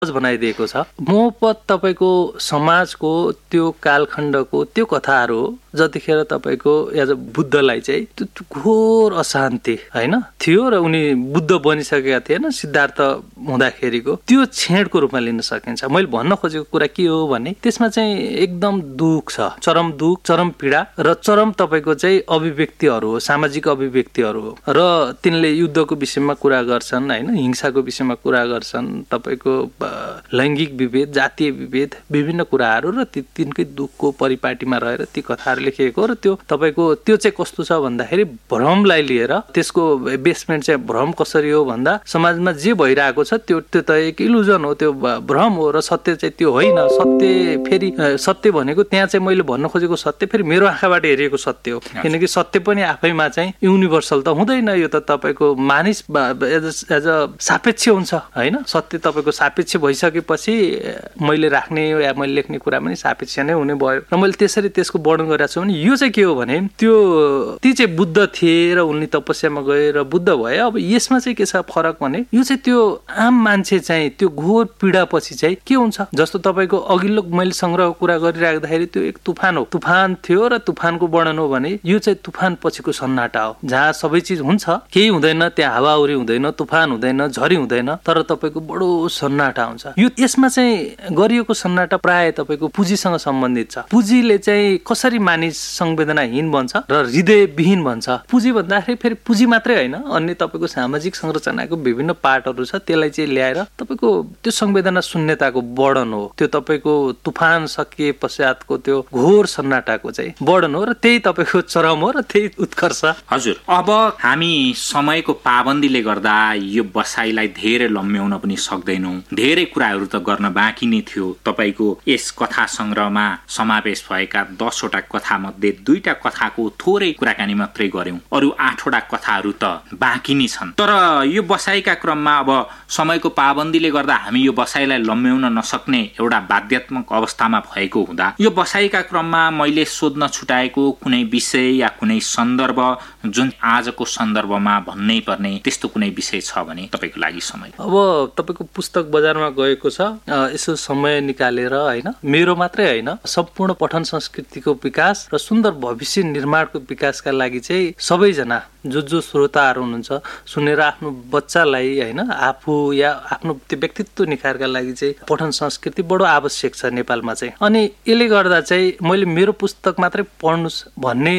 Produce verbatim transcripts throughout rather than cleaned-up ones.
बनाइदिएको छ। मोहब्बत तपाईँको समाजको त्यो कालखण्डको त्यो कथाहरू हो जतिखेर तपाईँको एज अ बुद्धलाई चाहिँ त्यो घोर अशान्ति होइन थियो र उनी बुद्ध बनिसकेका थिएन सिद्धार्थ हुँदाखेरिको त्यो छेडको रूपमा लिन सकिन्छ। मैले भन्न खोजेको कुरा के हो भने त्यसमा चाहिँ एकदम दुःख छ, चरम दुःख, चरम पीडा र चरम तपाईँको चाहिँ अभिव्यक्तिहरू हो, सामाजिक अभिव्यक्तिहरू हो र तिनले युद्धको विषयमा कुरा गर्छन् होइन, हिंसाको विषयमा कुरा गर्छन्, तपाईँको लैङ्गिक विभेद, जातीय विभेद, विभिन्न कुराहरू र ती तिनकै दुःखको परिपाटीमा रहेर ती कथाहरू लेखिएको र त्यो तपाईँको त्यो चाहिँ कस्तो छ भन्दाखेरि भ्रमलाई लिएर त्यसको बेसमेन्ट चाहिँ भ्रम कसरी हो भन्दा समाजमा जे भइरहेको छ त्यो त्यो त एक इल्युजन हो, त्यो भ्रम हो र सत्य चाहिँ त्यो होइन। सत्य फेरि सत्य भनेको त्यहाँ चाहिँ मैले भन्न खोजेको सत्य फेरि मेरो आँखाबाट हेरिएको सत्य हो, किनकि सत्य पनि आफैमा चाहिँ युनिभर्सल त हुँदैन, यो त तपाईँको मानिस एज एज अ सापेक्ष हुन्छ होइन। सत्य तपाईँको सापेक्ष भइसकेपछि मैले राख्ने या मैले लेख्ने कुरा पनि सापेक्ष नै हुने भयो र मैले त्यसरी त्यसको वर्णन गरिरहेको छु भने यो चाहिँ के हो भने त्यो ती चाहिँ बुद्ध थिए र उनले तपस्यामा गए र बुद्ध भए। अब यसमा चाहिँ के छ फरक भने यो चाहिँ त्यो आम मान्छे चाहिँ त्यो घोर पीडापछि चाहिँ के हुन्छ, जस्तो तपाईँको अघिल्लो मैले सङ्ग्रहको कुरा गरिराख्दाखेरि त्यो एक तुफान हो, तुफान थियो र तुफानको वर्णन हो भने यो चाहिँ तुफान पछिको सन्नाटा हो जहाँ सबै चिज हुन्छ, केही हुँदैन, त्यहाँ हावाहुरी हुँदैन, तुफान हुँदैन, झरी हुँदैन, तर तपाईँको बडो सन्नाटा हुन्छ। यो यसमा चाहिँ गरिएको सन्नाटा प्राय तपाईँको पुँजीसँग सम्बन्धित छ। पुँजीले चाहिँ कसरी मानिस संवेदनाहीन बन्छ र हृदयविहीन बन्छ। पुँजी भन्दाखेरि फेरि पुँजी मात्रै होइन, अन्य तपाईँको सामाजिक संरचनाको विभिन्न पार्टहरू छ, त्यसलाई चाहिँ ल्याएर तपाईँको त्यो संवेदना शून्यताको वर्णन हो, त्यो तपाईँको तुफान सकिए पश्चातको त्यो घोर सन्नाटाको चाहिँ वर्णन हो र त्यही तपाईँको चरम हो र त्यही उत्कर्ष। हजुर, अब हामी समयको पाबन्दीले गर्दा यो बसाइलाई धेरै लम्ब्याउन पनि सक्दैनौँ, धेरै कुराहरू त गर्न बाँकी नै थियो। तपाईँको यस कथा संग्रहमा समावेश भएका दसवटा कथा मध्ये दुईटा कथाको थोरै कुराकानी मात्रै गर्यौं, अरू आठवटा कथाहरू त बाँकी नै छन्। तर यो बसाइका क्रममा अब समयको पाबन्दीले गर्दा हामी यो बसाइलाई लम्ब्याउन नसक्ने एउटा बाध्यात्मक अवस्थामा भएको हुँदा यो बसाइका क्रममा मैले सोध्न छुटाएको कुनै विषय या कुनै सन्दर्भ जुन आजको सन्दर्भमा भन्नै पर्ने त्यस्तो कुनै विषय छ भने तपाईँको लागि समय? अब तपाईँको पुस्तक बजारमा गएको छ, यसो समय निकालेर होइन, मेरो मात्रै होइन सम्पूर्ण पठन संस्कृतिको विकास र सुन्दर भविष्य निर्माणको विकासका लागि चाहिँ सबैजना जो जो श्रोताहरू हुनुहुन्छ सुनेर आफ्नो बच्चालाई होइन आफू या आफ्नो त्यो व्यक्तित्व निखारका लागि चाहिँ पठन संस्कृति बडो आवश्यक छ नेपालमा चाहिँ। अनि यसले गर्दा चाहिँ मैले मेरो पुस्तक मात्रै पढ्नुहोस् भन्ने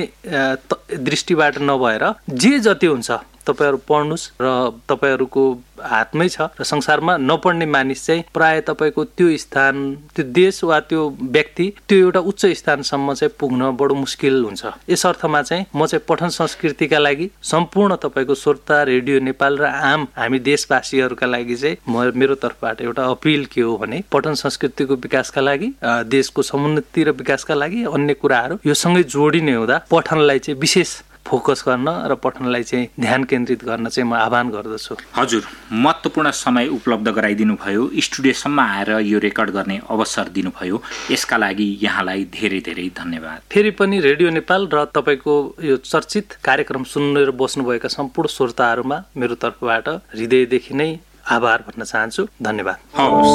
दृष्टिबाट नभएर जे जति हुन्छ तपाईहरु पढ्नुस् र तपाईहरुको हातमै छ र संसारमा नपढ्ने मानिस चाहिँ प्राय तपाईको त्यो स्थान, त्यो देश वा त्यो व्यक्ति त्यो एउटा उच्च स्थानसम्म चाहिँ पुग्न बडो मुस्किल हुन्छ। यस अर्थमा चाहिँ म चाहिँ पठन संस्कृतिका लागि सम्पूर्ण तपाईको श्रोता रेडियो नेपाल र आम हामी देशवासीहरुका लागि चाहिँ म मेरो तर्फबाट एउटा अपील के हो भने पठन संस्कृतिको विकासका लागि, देशको समुन्नति र विकासका लागि अन्य कुराहरु यो सँगै जोडिने हुँदा पठनलाई चाहिँ विशेष फोकस गर्न र पठनलाई चाहिँ ध्यान केन्द्रित गर्न चाहिँ म आह्वान गर्दछु। हजुर, महत्त्वपूर्ण समय उपलब्ध गराइदिनु भयो, स्टुडियोसम्म आएर यो रेकर्ड गर्ने अवसर दिनुभयो, यसका लागि यहाँलाई धेरै धेरै धन्यवाद। फेरि पनि रेडियो नेपाल र तपाईको यो चर्चित कार्यक्रम सुनेर बस्नुभएका सम्पूर्ण श्रोताहरुमा मेरो तर्फबाट हृदयदेखि नै आभार भन्न चाहन्छु। धन्यवाद। हवस्।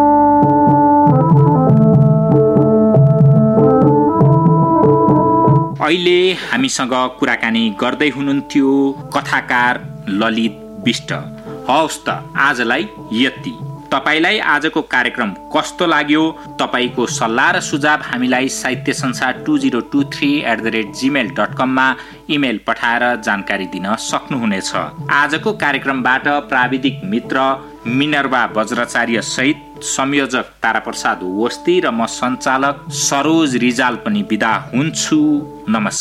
अहिले हामीसँग कुराकानी गर्दै हुनुहुन्थ्यो कथाकार ललित बिष्ट। हवस् त आजलाई यति। तपाईलाई आजको कार्यक्रम कस्तो लाग्यो? तपाईको सल्लाह र सुझाव हामीलाई साहित्य संसार two zero two three at the rate Gmail dot कममा इमेल पठाएर जानकारी दिन सक्नुहुनेछ। आजको कार्यक्रमबाट प्राविधिक मित्र मिनर्वा वज्राचार्य सहित संयोजक ताराप्रसाद वस्ती र म सञ्चालक सरोज रिजाल पनि बिदा हुन्छु। नमस्कार।